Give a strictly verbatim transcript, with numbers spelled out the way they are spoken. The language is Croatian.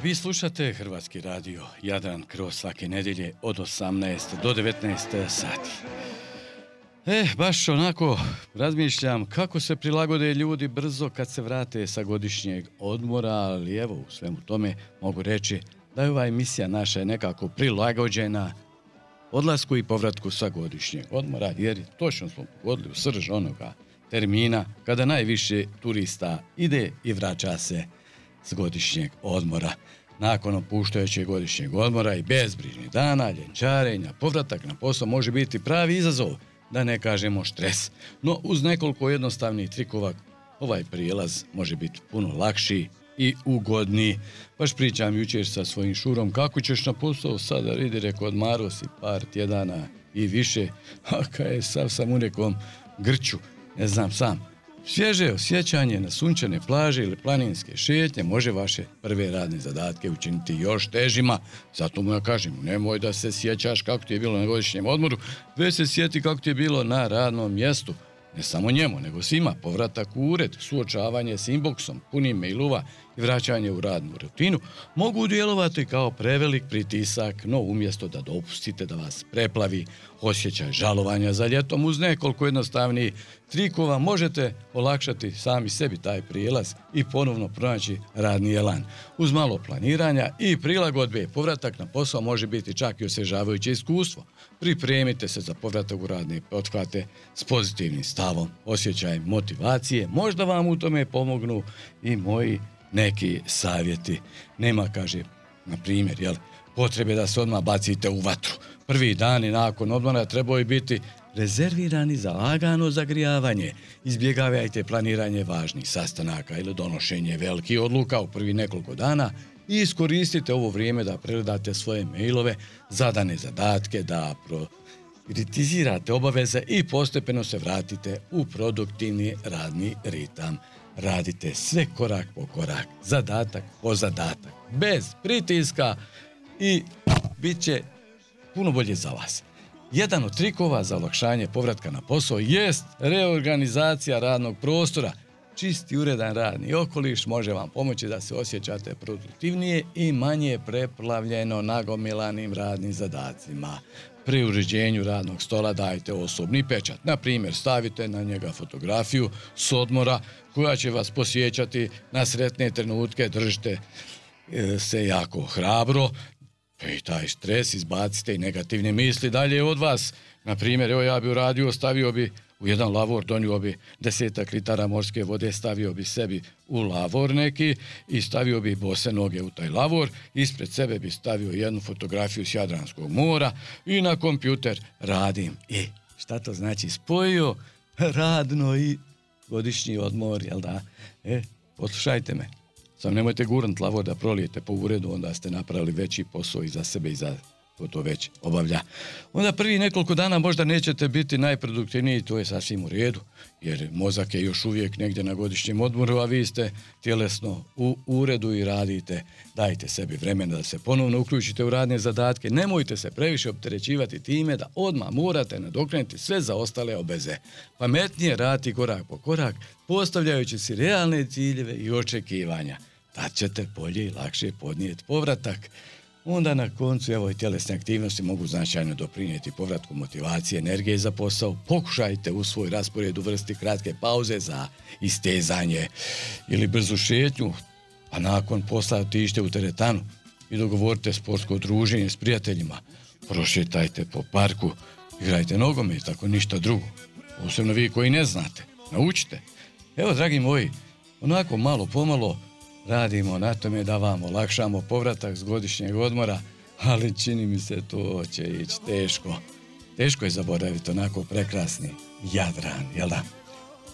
Vi slušate Hrvatski radio Jadran kroz svake nedjelje od osamnaest do devetnaest sati. E, baš onako razmišljam kako se prilagode ljudi brzo kad se vrate sa godišnjeg odmora, ali evo u svemu tome mogu reći da je ova emisija naša je nekako prilagođena odlasku i povratku sa godišnjeg odmora, jer točno smo pogodili u srž onoga termina kada najviše turista ide i vraća se s godišnjeg odmora. Nakon opuštajućeg godišnjeg odmora i bezbrižnih dana, ljenčarenja, povratak na posao može biti pravi izazov, da ne kažemo stres. No uz nekoliko jednostavnih trikova ovaj prijelaz može biti puno lakši i ugodniji. Baš pričam jučer sa svojim šurom kako ćeš na posao sada, vidi, rekao, odmaro si par tjedana i više, a kaj je sav sam u nekom grču, ne znam sam. Svježe osjećanje na sunčane plaže ili planinske šetnje može vaše prve radne zadatke učiniti još težima. Zato mu ja kažem, nemoj da se sjećaš kako ti je bilo na godišnjem odmoru, već se sjeti kako ti je bilo na radnom mjestu. Ne samo njemu, nego svima. Povratak u ured, suočavanje s inboxom, punim mailova i vraćanje u radnu rutinu mogu djelovati kao prevelik pritisak, no umjesto da dopustite da vas preplavi osjećaj žalovanja za ljetom, uz nekoliko jednostavnih trikova možete olakšati sami sebi taj prijelaz i ponovno pronaći radni elan. Uz malo planiranja i prilagodbe povratak na posao može biti čak i osvježavajuće iskustvo. Pripremite se za povratak u radne pothvate s pozitivnim stavom, osjećajem motivacije. Možda vam u tome pomognu i moji neki savjeti. Nema, kaže, na primjer, jel, potrebe da se odmah bacite u vatru. Prvi dani nakon odmora trebaju biti rezervirani za lagano zagrijavanje. Izbjegavajte planiranje važnih sastanaka ili donošenje velikih odluka u prvi nekoliko dana i iskoristite ovo vrijeme da pregledate svoje mailove, zadane zadatke, da prioritizirate obaveze i postepeno se vratite u produktivni radni ritam. Radite sve korak po korak, zadatak po zadatak, bez pritiska i bit će puno bolje za vas. Jedan od trikova za olakšanje povratka na posao jest reorganizacija radnog prostora. Čisti uredan radni okoliš može vam pomoći da se osjećate produktivnije i manje preplavljeno nagomilanim radnim zadacima. Pri uređenju radnog stola dajte osobni pečat. Na primjer, stavite na njega fotografiju s odmora koja će vas posjećati na sretne trenutke, držite e, se jako hrabro. I taj stres izbacite i negativne misli dalje od vas. Na primjer, evo ja bi uradio, stavio bi u jedan lavor, donio bi desetak litara morske vode, stavio bi sebi u lavor neki i stavio bi bose noge u taj lavor. Ispred sebe bi stavio jednu fotografiju s Jadranskog mora i na kompjuter radim. E, šta to znači? Spojio radno i godišnji odmor, jel da? E, poslušajte me. Samo nemojte gurnut lavor da prolijete po uredu, onda ste napravili veći posao i za sebe i za ko to već obavlja. Onda prvi nekoliko dana možda nećete biti najproduktivniji, to je sasvim u redu, jer mozak je još uvijek negdje na godišnjem odmoru, a vi ste tjelesno u uredu i radite. Dajte sebi vremena da se ponovno uključite u radne zadatke. Nemojte se previše opterećivati time da odmah morate nadoknačiti sve zaostale obveze. Pametnije raditi korak po korak, postavljajući si realne ciljeve i očekivanja. Tad ćete bolje i lakše podnijeti povratak. Onda na koncu, evo, i tjelesne aktivnosti mogu značajno doprinijeti povratku motivacije, energije za posao. Pokušajte u svoj raspored uvrstiti kratke pauze za istezanje ili brzu šetnju, a nakon posla otiđite u teretanu i dogovorite sportsko druženje s prijateljima. Prošetajte po parku, igrajte nogomet, ako ništa drugo. Posebno vi koji ne znate, naučite. Evo, dragi moji, onako malo pomalo radimo na tome da vam olakšamo povratak s godišnjeg odmora, ali čini mi se to će ići teško. Teško je zaboraviti onako prekrasni Jadran, jel da?